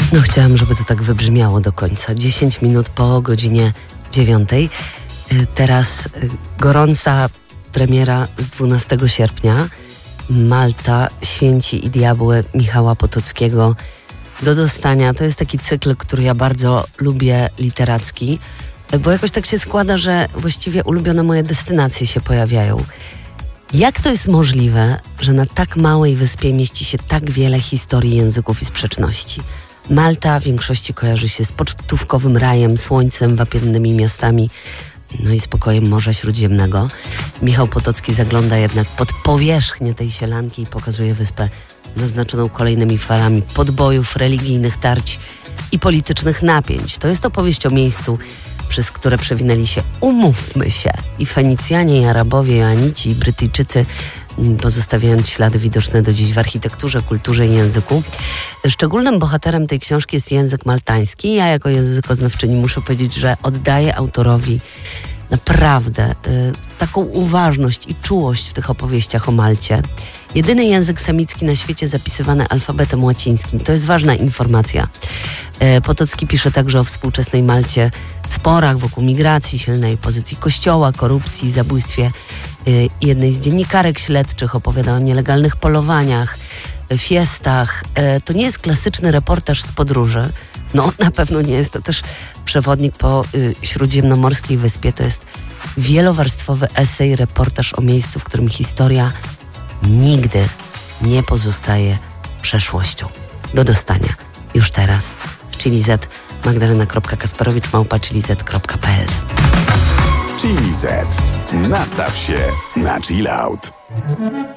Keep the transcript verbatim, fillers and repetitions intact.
No chciałam, żeby to tak wybrzmiało do końca. dziesięć minut po godzinie dziewiątej. Teraz gorąca premiera z dwunastego sierpnia. Malta, Święci i Diabły Michała Potockiego do dostania. To jest taki cykl, który ja bardzo lubię, literacki, bo jakoś tak się składa, że właściwie ulubione moje destynacje się pojawiają. Jak to jest możliwe, że na tak małej wyspie mieści się tak wiele historii, języków i sprzeczności? Malta w większości kojarzy się z pocztówkowym rajem, słońcem, wapiennymi miastami, no i spokojem Morza Śródziemnego. Michał Potocki zagląda jednak pod powierzchnię tej sielanki i pokazuje wyspę naznaczoną kolejnymi falami podbojów, religijnych tarć i politycznych napięć. To jest opowieść o miejscu, przez które przewinęli się, umówmy się, i Fenicjanie, i Arabowie, i Anici, i Brytyjczycy, pozostawiając ślady widoczne do dziś w architekturze, kulturze i języku. Szczególnym bohaterem tej książki jest język maltański. Ja jako językoznawczyni muszę powiedzieć, że oddaję autorowi naprawdę y, taką uważność i czułość w tych opowieściach o Malcie. Jedyny język semicki na świecie zapisywany alfabetem łacińskim. To jest ważna informacja. Y, Potocki pisze także o współczesnej Malcie, sporach wokół migracji, silnej pozycji kościoła, korupcji, zabójstwie y, jednej z dziennikarek śledczych. Opowiada o nielegalnych polowaniach, y, fiestach. Y, to nie jest klasyczny reportaż z podróży. No, na pewno nie jest to też przewodnik po y, śródziemnomorskiej wyspie. To jest wielowarstwowy esej, reportaż o miejscu, w którym historia nigdy nie pozostaje przeszłością. Do dostania już teraz w Chili Z. Magdalena kropka kasparowicz małpa chili z kropka p l. Chili Z. Nastaw się na chill out.